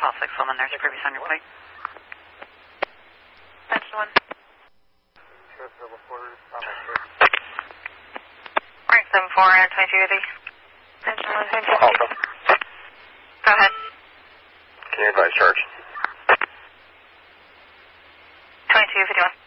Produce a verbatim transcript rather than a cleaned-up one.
Paul six woman, there's a previous on your plate. Attention one. Frank seven four, twenty-two fifty. Attention one, twenty-two Alpha. fifty. Go ahead. Can you advise charge? twenty-two fifty-one.